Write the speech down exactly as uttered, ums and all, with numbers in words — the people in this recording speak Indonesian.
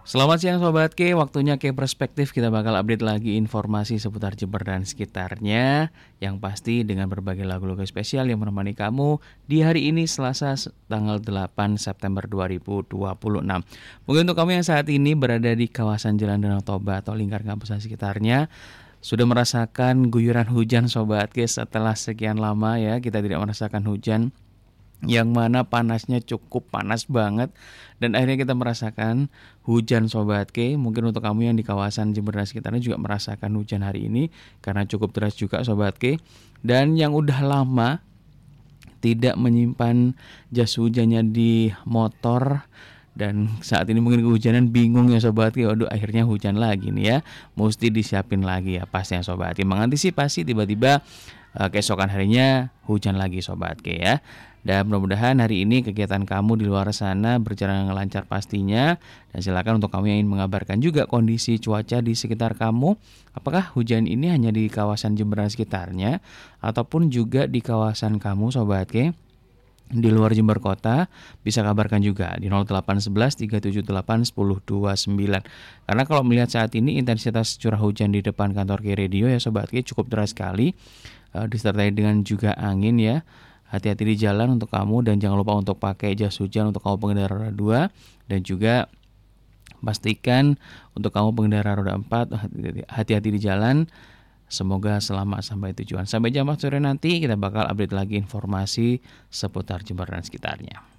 Selamat siang Sobat K, waktunya K Perspektif. Kita bakal update lagi informasi seputar Jember dan sekitarnya. Yang pasti dengan berbagai lagu-lagu spesial yang menemani kamu di hari ini Selasa tanggal delapan September dua ribu dua puluh enam. Mungkin untuk kamu yang saat ini berada di kawasan Jalan Danau Toba atau lingkar kampus dan sekitarnya, sudah merasakan guyuran hujan Sobat K. Setelah sekian lama ya kita tidak merasakan hujan, yang mana panasnya cukup panas banget, dan akhirnya kita merasakan hujan Sobat K. Mungkin untuk kamu yang di kawasan Jember dan sekitarnya juga merasakan hujan hari ini karena cukup deras juga Sobat K. Dan yang udah lama tidak menyimpan jas hujannya di motor dan saat ini mungkin kehujanan, bingung ya Sobat K. Waduh, akhirnya hujan lagi nih ya, mesti disiapin lagi ya pastinya Sobat K, mengantisipasi tiba-tiba uh, keesokan harinya hujan lagi Sobat K ya. Dan mudah-mudahan hari ini kegiatan kamu di luar sana berjalan dengan lancar pastinya. Dan silakan untuk kamu yang ingin mengabarkan juga kondisi cuaca di sekitar kamu. Apakah hujan ini hanya di kawasan Jember dan sekitarnya, ataupun juga di kawasan kamu Sobat K di luar Jember Kota, bisa kabarkan juga di nol delapan satu satu tiga tujuh delapan satu nol dua sembilan. Karena kalau melihat saat ini intensitas curah hujan di depan kantor K Radio ya Sobat K cukup deras sekali, uh, disertai dengan juga angin ya. Hati-hati di jalan untuk kamu, dan jangan lupa untuk pakai jas hujan untuk kamu pengendara roda dua, dan juga pastikan untuk kamu pengendara roda empat hati-hati di jalan. Semoga selamat sampai tujuan. Sampai jam empat sore nanti kita bakal update lagi informasi seputar Jember dan sekitarnya.